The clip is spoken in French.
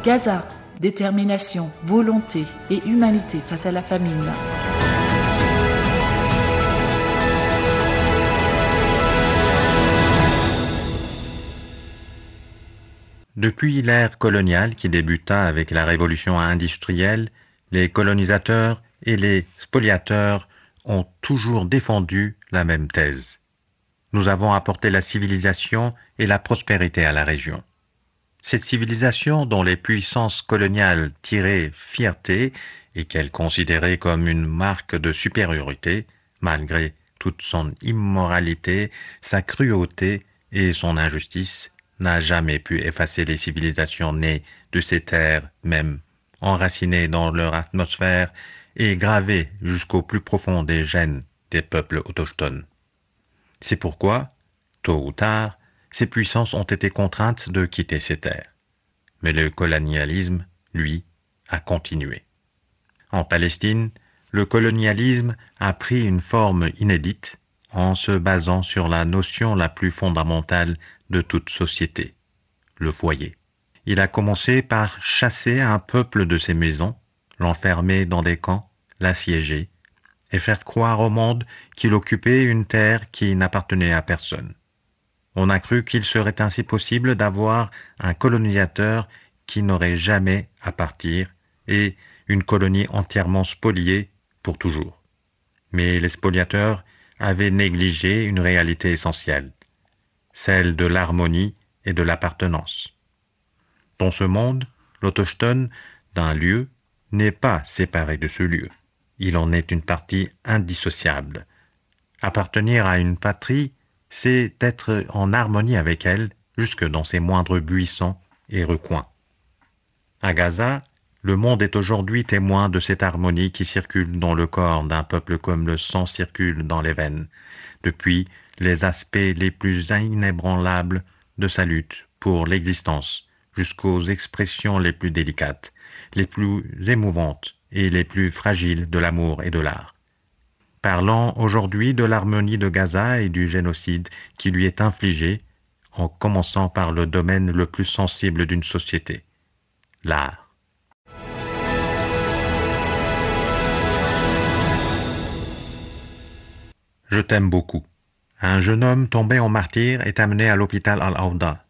Gaza, détermination, volonté et humanité face à la famine. Depuis l'ère coloniale qui débuta avec la révolution industrielle, les colonisateurs et les spoliateurs ont toujours défendu la même thèse. Nous avons apporté la civilisation et la prospérité à la région. Cette civilisation dont les puissances coloniales tiraient fierté et qu'elles considéraient comme une marque de supériorité, malgré toute son immoralité, sa cruauté et son injustice, n'a jamais pu effacer les civilisations nées de ces terres même, enracinées dans leur atmosphère et gravées jusqu'au plus profond des gènes des peuples autochtones. C'est pourquoi, tôt ou tard, ces puissances ont été contraintes de quitter ces terres. Mais le colonialisme, lui, a continué. En Palestine, le colonialisme a pris une forme inédite en se basant sur la notion la plus fondamentale de toute société, le foyer. Il a commencé par chasser un peuple de ses maisons, l'enfermer dans des camps, l'assiéger, et faire croire au monde qu'il occupait une terre qui n'appartenait à personne. On a cru qu'il serait ainsi possible d'avoir un colonisateur qui n'aurait jamais à partir et une colonie entièrement spoliée pour toujours. Mais les spoliateurs avaient négligé une réalité essentielle, celle de l'harmonie et de l'appartenance. Dans ce monde, l'autochtone d'un lieu n'est pas séparé de ce lieu. Il en est une partie indissociable. Appartenir à une patrie, c'est être en harmonie avec elle jusque dans ses moindres buissons et recoins. À Gaza, le monde est aujourd'hui témoin de cette harmonie qui circule dans le corps d'un peuple comme le sang circule dans les veines, depuis les aspects les plus inébranlables de sa lutte pour l'existence jusqu'aux expressions les plus délicates, les plus émouvantes et les plus fragiles de l'amour et de l'art. Parlant aujourd'hui de l'harmonie de Gaza et du génocide qui lui est infligé, en commençant par le domaine le plus sensible d'une société, l'art. Je t'aime beaucoup. Un jeune homme tombé en martyr est amené à l'hôpital Al-Awda.